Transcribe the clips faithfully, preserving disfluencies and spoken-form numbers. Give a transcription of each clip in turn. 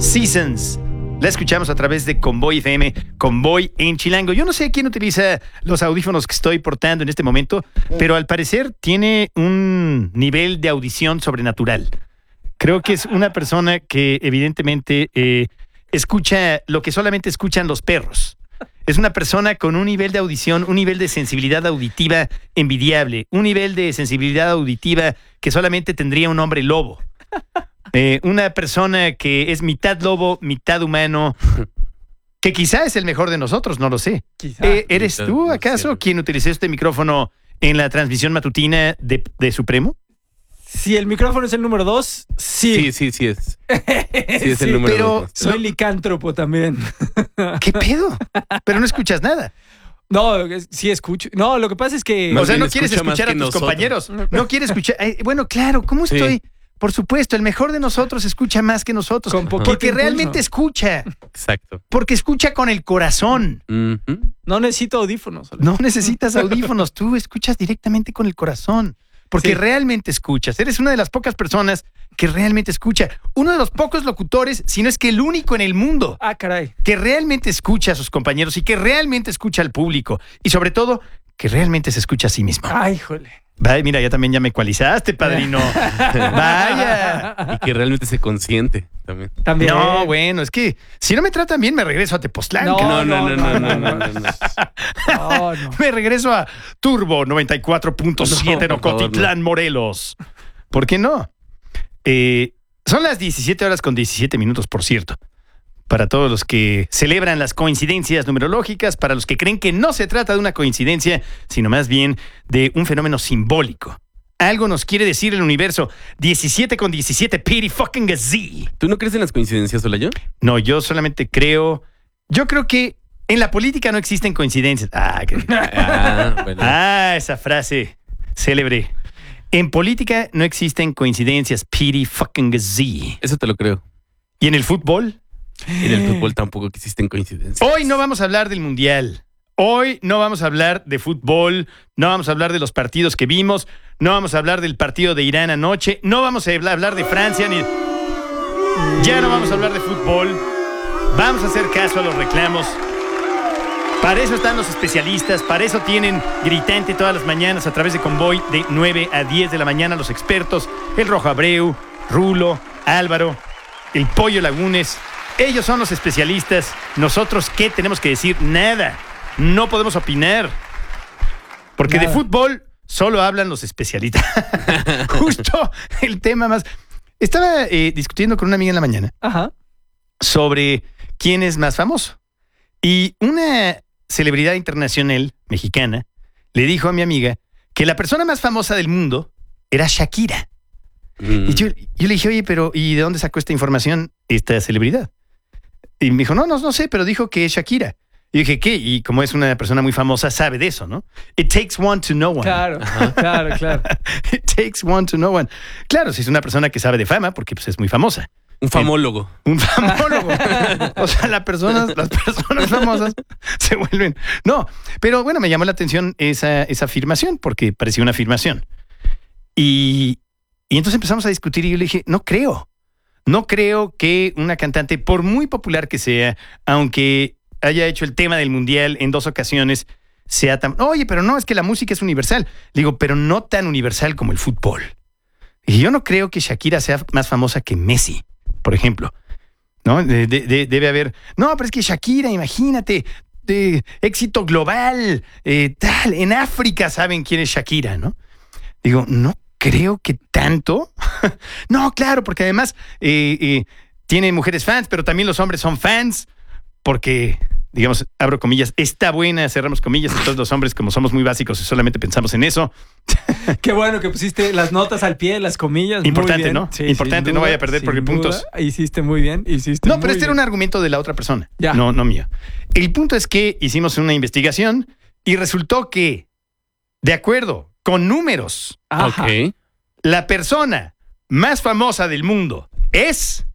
Seasons. La escuchamos a través de Convoy F M, Convoy en Chilango. Yo no sé quién utiliza los audífonos que estoy portando en este momento, pero al parecer tiene un nivel de audición sobrenatural. Creo que es una persona que evidentemente eh, escucha lo que solamente escuchan los perros. Es una persona con un nivel de audición, un nivel de sensibilidad auditiva envidiable, un nivel de sensibilidad auditiva que solamente tendría un hombre lobo. Eh, una persona que es mitad lobo, mitad humano, que quizá es el mejor de nosotros, no lo sé. Eh, ¿Eres tú, acaso, quien utilizó este micrófono en la transmisión matutina de, de Supremo? Si el micrófono es el número dos, sí. Sí, sí, sí es. Sí es el número pero dos. Soy licántropo también. ¿Qué pedo? Pero no escuchas nada. No, sí escucho. No, lo que pasa es que... O Más sea, bien no quieres escucha más escuchar a que tus nosotros. compañeros. No quieres escuchar... eh, bueno, claro, ¿cómo Sí. estoy? Por supuesto, el mejor de nosotros escucha más que nosotros. Con poquito Porque impulso. realmente escucha. Exacto. Porque escucha con el corazón. Ujú. No necesito audífonos. No necesitas audífonos, tú escuchas directamente con el corazón. Porque Sí. realmente escuchas. Eres una de las pocas personas que realmente escucha. Uno de los pocos locutores, si no es que el único en el mundo, Ah, caray. que realmente escucha a sus compañeros y que realmente escucha al público. Y sobre todo, que realmente se escucha a sí mismo. Ay, híjole. Vaya, mira, ya también ya me ecualizaste, padrino. Vaya. Y que realmente se consiente también. También. No, bueno, es que si no me tratan bien, me regreso a Tepoztlán. No, cabrón. No, no, no, no, no, no, no, no. No, no. Me regreso a Turbo noventa y cuatro punto siete No, en por favor, Ocotitlán, Morelos. ¿Por qué no? Eh, son las diecisiete horas con diecisiete minutos, por cierto. Para todos los que celebran las coincidencias numerológicas, para los que creen que no se trata de una coincidencia, sino más bien de un fenómeno simbólico. Algo nos quiere decir el universo. diecisiete con diecisiete, Piri fucking Z. ¿Tú no crees en las coincidencias, Olayo? No, yo solamente creo... Yo creo que en la política no existen coincidencias. Ah, qué... Ah, bueno. Ah, esa frase célebre. En política no existen coincidencias, Piri fucking Z. Eso te lo creo. ¿Y en el fútbol? En el fútbol tampoco existen coincidencias. Hoy no vamos a hablar del Mundial. Hoy no vamos a hablar de fútbol. No vamos a hablar de los partidos que vimos. No vamos a hablar del partido de Irán anoche. No vamos a hablar de Francia ni... Ya no vamos a hablar de fútbol. Vamos a hacer caso a los reclamos. Para eso están los especialistas, para eso tienen gritante todas las mañanas a través de Convoy de nueve a diez de la mañana los expertos, el Rojo Abreu, Rulo, Álvaro, el Pollo Lagunes. Ellos son los especialistas. Nosotros, ¿qué tenemos que decir? Nada. No podemos opinar. Porque Nada. de fútbol solo hablan los especialistas. Justo el tema más... Estaba eh, discutiendo con una amiga en la mañana Ajá. sobre quién es más famoso. Y una celebridad internacional mexicana le dijo a mi amiga que la persona más famosa del mundo era Shakira. Mm. Y yo, yo le dije, oye, pero ¿y de dónde sacó esta información esta celebridad? Y me dijo, no, no, no sé, pero dijo que es Shakira. Y dije, ¿qué? Y como es una persona muy famosa, sabe de eso, ¿no? It takes one to know one. Claro, claro, claro. It takes one to know one. Claro, si es una persona que sabe de fama, porque pues, es muy famosa. Un famólogo. Un famólogo. O sea, las personas, las personas famosas se vuelven... No, pero bueno, me llamó la atención esa, esa afirmación, porque parecía una afirmación. Y, y entonces empezamos a discutir y yo le dije, no creo. No creo que una cantante, por muy popular que sea, aunque haya hecho el tema del mundial en dos ocasiones, sea tan... Oye, pero no, es que la música es universal. Le digo, pero no tan universal como el fútbol. Y yo no creo que Shakira sea más famosa que Messi, por ejemplo. ¿No? De, de, de, debe haber... No, pero es que Shakira, imagínate, de éxito global, eh, tal, en África saben quién es Shakira, ¿no? Digo, no creo que tanto. No, claro, porque además eh, eh, tiene mujeres fans, pero también los hombres son fans, porque, digamos, abro comillas, está buena, cerramos comillas, entonces los hombres, como somos muy básicos y solamente pensamos en eso. Qué bueno que pusiste las notas al pie, las comillas. Muy Importante, bien. ¿no? Sí, Importante, sin no duda, vaya a perder sin porque duda. puntos. Hiciste muy bien, hiciste No, muy pero este bien. era un argumento de la otra persona, Ya. no, no mío. El punto es que hicimos una investigación y resultó que, de acuerdo con números, Ajá. Ok. la persona más famosa del mundo es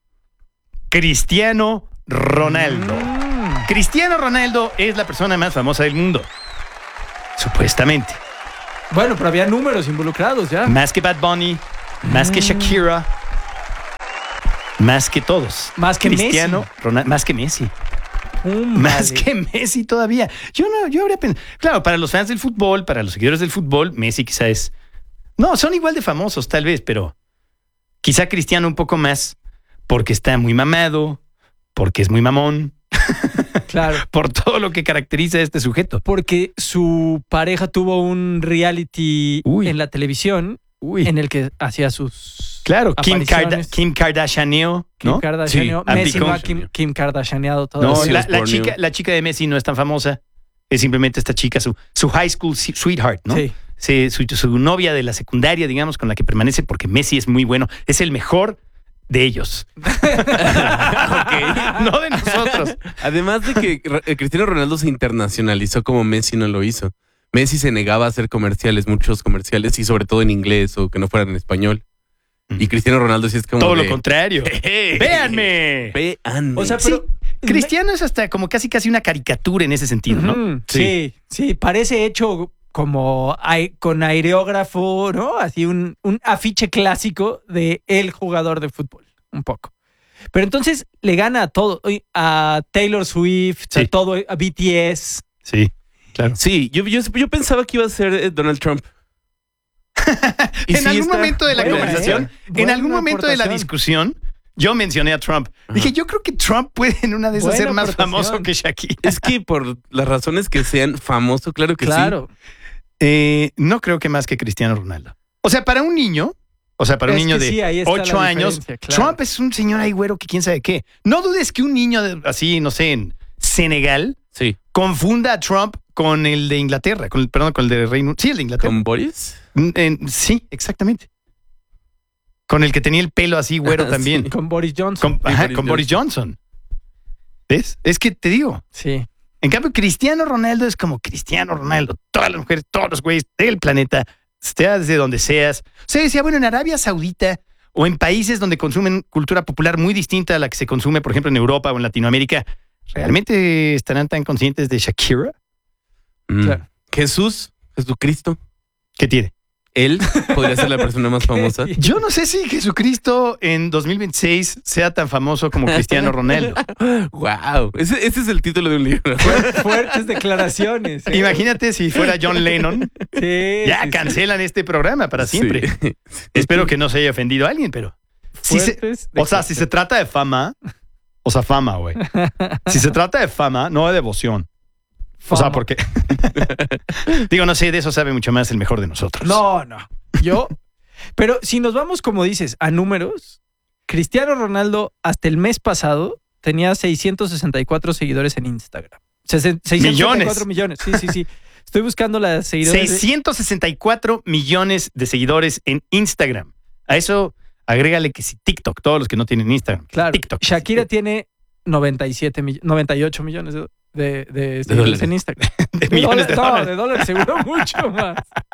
Cristiano Ronaldo. Mm. Cristiano Ronaldo es la persona más famosa del mundo. Supuestamente. Bueno, pero había números involucrados ya. Más que Bad Bunny, más que Shakira. Más que todos. Más que Cristiano Messi. Ronaldo, más que Messi. Um, Más vale. que Messi todavía. Yo no, yo habría pensado. Claro, para los fans del fútbol, para los seguidores del fútbol, Messi quizá es. No, son igual de famosos, tal vez, pero quizá Cristiano un poco más, porque está muy mamado, porque es muy mamón, Claro. por todo lo que caracteriza a este sujeto. Porque su pareja tuvo un reality Uy. en la televisión Uy. en el que hacía sus. Claro, Kim, apariciones. Karda- Kim Kardashianeo, Kim ¿no? Kardashian. Sí, Messi no ha Anticon- Kim, Kim Kardashianeado todo. No, Sí, la, los la Borneo. chica, la chica de Messi no es tan famosa. Es simplemente esta chica, su, su high school si- sweetheart, ¿no? Sí. Sí, su, su novia de la secundaria, digamos, con la que permanece, porque Messi es muy bueno. Es el mejor de ellos. Ok. No de nosotros. Además de que eh, Cristiano Ronaldo se internacionalizó como Messi no lo hizo. Messi se negaba a hacer comerciales, muchos comerciales, y sobre todo en inglés o que no fueran en español. Y Cristiano Ronaldo sí es como Todo de, lo contrario. ¡Véanme! Véanme. O sea, Sí, pero. Cristiano es hasta como casi casi una caricatura en ese sentido, ¿no? Ujú, sí. sí, parece hecho como ai- con aereógrafo, ¿no? Así un, un afiche clásico de el jugador de fútbol, un poco. Pero entonces le gana a todo, a Taylor Swift, Sí. a todo, a B T S. Sí, claro. Sí, yo, yo, yo pensaba que iba a ser eh, Donald Trump. Y En sí algún está- momento de la Buena, conversación, ¿eh? en Buena algún momento de la aportación. discusión, yo mencioné a Trump. Dije, yo creo que Trump puede en una de esas Buena ser más aportación. famoso que Shakira. Es que por las razones que sean famoso, claro que Claro. Eh, no creo que más que Cristiano Ronaldo. O sea, para un niño, o sea, para un Es niño que de sí, ahí está ocho la años, diferencia, claro. Trump es un señor ahí güero que quién sabe qué. No dudes que un niño de- así, no sé, en Senegal, sí. Sí. confunda a Trump con el de Inglaterra, con el, perdón, con el de Reino Unido. Sí, el de Inglaterra. ¿Con Boris? Mm, en- sí, exactamente. Con el que tenía el pelo así güero Ah, también. sí. Con Boris Johnson. Con, ajá, Boris con Boris Johnson. ¿Ves? Es que te digo. Sí. En cambio, Cristiano Ronaldo es como Cristiano Ronaldo. Todas las mujeres, todos los güeyes del planeta, seas de donde seas. O sea, decía, bueno, en Arabia Saudita o en países donde consumen cultura popular muy distinta a la que se consume, por ejemplo, en Europa o en Latinoamérica, ¿realmente estarán tan conscientes de Shakira? Mm. Claro. Jesús, Jesucristo, ¿Qué tiene? él podría ser la persona más famosa. Yo no sé si Jesucristo en dos mil veintiséis sea tan famoso como Cristiano Ronaldo. Wow, ese, ese es el título de un libro. Fuer- Fuertes declaraciones. ¿eh? Imagínate si fuera John Lennon. Sí, Ya sí, sí. cancelan este programa para siempre. Sí. Espero que no se haya ofendido a alguien, pero... Si se- Fuertes o sea, si se trata de fama, o sea, fama, güey. Si se trata de fama, no de devoción. O sea, Fama. porque... Digo, no sé, de eso sabe mucho más el mejor de nosotros. No, no. Yo. Pero si nos vamos, como dices, a números, Cristiano Ronaldo hasta el mes pasado tenía seiscientos sesenta y cuatro seguidores en Instagram. Sesen- seiscientos sesenta y cuatro millones. Sí, sí, sí. Estoy buscando las seguidores. de- seiscientos sesenta y cuatro millones de seguidores en Instagram. A eso agrégale que si TikTok, todos los que no tienen Instagram. Claro. TikTok. Shakira tiene noventa y siete mill- noventa y ocho millones de, de, de seguidores dólares. en Instagram. De millones de no, dólares. de dólares seguro mucho más.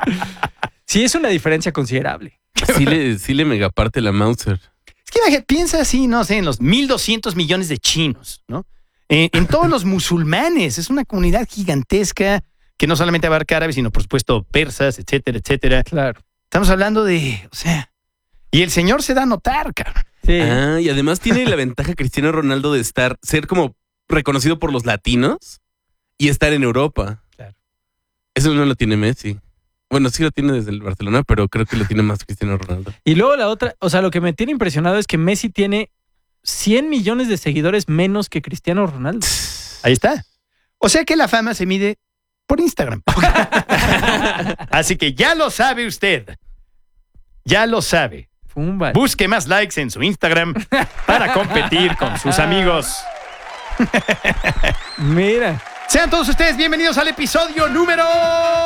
Sí, es una diferencia considerable. Sí le, sí le megaparte la Mauser. Es que imagínate, piensa así, no sé, en los mil doscientos millones de chinos, ¿no? Eh, en todos los musulmanes. Es una comunidad gigantesca que no solamente abarca árabes, sino por supuesto persas, etcétera, etcétera. Claro. Estamos hablando de, o sea, y el señor se da a notar, cabrón. Sí. Ah, y además tiene la ventaja Cristiano Ronaldo de estar, ser como reconocido por los latinos y estar en Europa. Claro. Eso no lo tiene Messi. Bueno, sí lo tiene desde el Barcelona, pero creo que lo tiene más Cristiano Ronaldo. Y luego la otra, o sea, lo que me tiene impresionado es que Messi tiene cien millones de seguidores menos que Cristiano Ronaldo. Ahí está. O sea que la fama se mide por Instagram. Así que ya lo sabe usted. Ya lo sabe. Pumba. Busque más likes en su Instagram para competir con sus amigos. Mira. Sean todos ustedes bienvenidos al episodio número